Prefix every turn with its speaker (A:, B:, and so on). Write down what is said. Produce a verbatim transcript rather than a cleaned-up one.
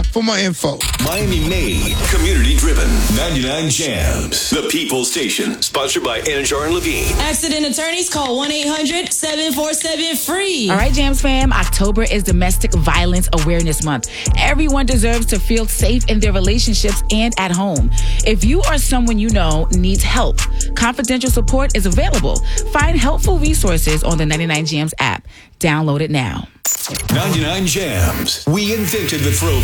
A: for more info.
B: Miami-made, community-driven, ninety-nine Jams, the People Station, sponsored by Anajar and Levine.
C: Accident attorneys, call one eight hundred seven four seven free.
D: All right, Jams fam, October is Domestic Violence Awareness Month. Everyone deserves to feel safe in their relationships and at home. If you or someone you know needs help, confidential support is available. Find helpful resources on the ninety-nine Jams app. Download it now.
B: ninety-nine Jams. We invented the throwback.